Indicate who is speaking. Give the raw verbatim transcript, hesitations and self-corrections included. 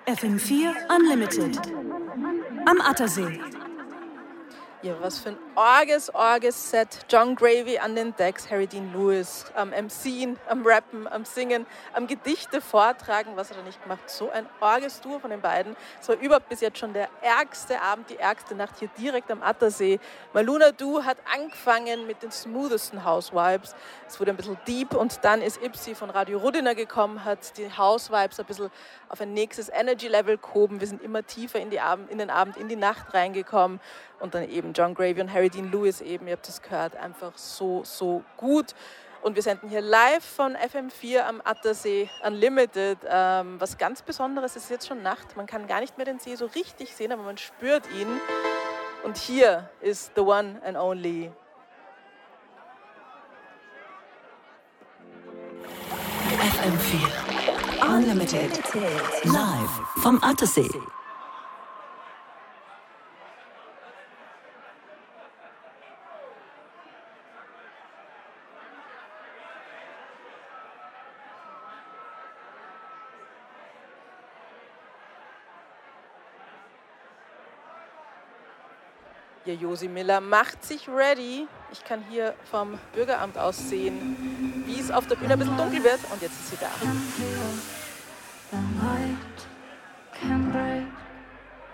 Speaker 1: F M vier Unlimited am Attersee.
Speaker 2: Ja, was für ein orges, orges Set. John Gravy an den Decks, Harry Dean Lewis am MCen, am Rappen, am Singen, am Gedichte vortragen, was hat er nicht gemacht. So ein orges Duo von den beiden. Es war überhaupt bis jetzt schon der ärgste Abend, die ärgste Nacht hier direkt am Attersee. Maluna Du hat angefangen mit den smoothesten House-Vibes. Es wurde ein bisschen deep und dann ist Ipsi von Radio Rudiner gekommen, hat die House-Vibes ein bisschen auf ein nächstes Energy-Level gehoben. Wir sind immer tiefer in, die Abend, in den Abend, in die Nacht reingekommen. Und dann eben John Gravy und Harry Dean Lewis eben, ihr habt das gehört, einfach so, so gut. Und wir senden hier live von F M vier am Attersee Unlimited. Ähm, was ganz Besonderes, es ist jetzt schon Nacht, man kann gar nicht mehr den See so richtig sehen, aber man spürt ihn. Und hier ist the one and only
Speaker 1: F M vier Unlimited live vom Attersee.
Speaker 2: Ja, Josi Miller macht sich ready. Ich kann hier vom Bürgeramt aus sehen, wie es auf der Bühne ein bisschen dunkel wird. Und jetzt ist sie da.